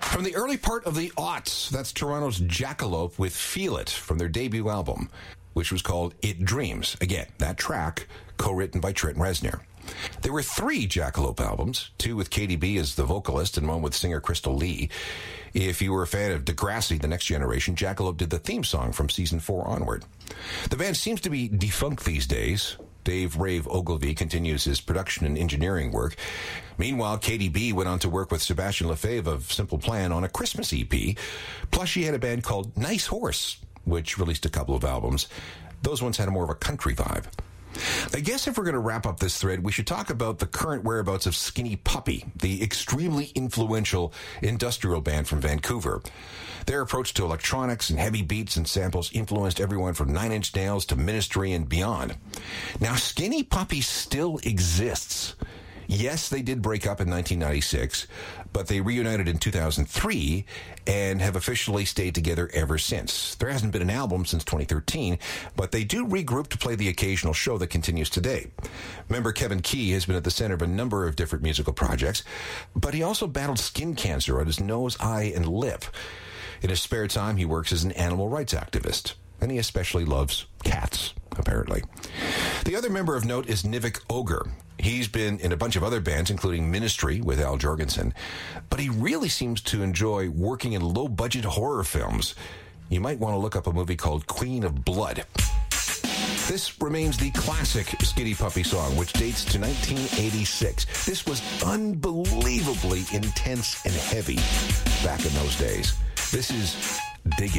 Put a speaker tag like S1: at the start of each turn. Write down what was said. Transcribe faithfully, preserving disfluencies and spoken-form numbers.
S1: From the early part of the aughts, that's Toronto's Jackalope with Feel It from their debut album, which was called It Dreams. Again, that track co-written by Trent Reznor. There were three Jackalope albums, two with Katy B as the vocalist and one with singer Crystal Lee. If you were a fan of Degrassi, The Next Generation, Jackalope did the theme song from season four onward. The band seems to be defunct these days. Dave Rave Ogilvy continues his production and engineering work. Meanwhile, Katy B went on to work with Sebastian Lefebvre of Simple Plan on a Christmas E P. Plus, she had a band called Nice Horse, which released a couple of albums. Those ones had more of a country vibe. I guess if we're going to wrap up this thread, we should talk about the current whereabouts of Skinny Puppy, the extremely influential industrial band from Vancouver. Their approach to electronics and heavy beats and samples influenced everyone from Nine Inch Nails to Ministry and beyond. Now, Skinny Puppy still exists. Yes, they did break up in nineteen ninety-six, but they reunited in two thousand three and have officially stayed together ever since. There hasn't been an album since twenty thirteen, but they do regroup to play the occasional show that continues today. Member Kevin Key has been at the center of a number of different musical projects, but he also battled skin cancer on his nose, eye, and lip. In his spare time, he works as an animal rights activist, and he especially loves cats, apparently. The other member of note is Nivek Ogre. He's been in a bunch of other bands, including Ministry with Al Jorgensen, but he really seems to enjoy working in low-budget horror films. You might want to look up a movie called Queen of Blood. This remains the classic Skinny Puppy song, which dates to nineteen eighty-six. This was unbelievably intense and heavy back in those days. This is Dig It.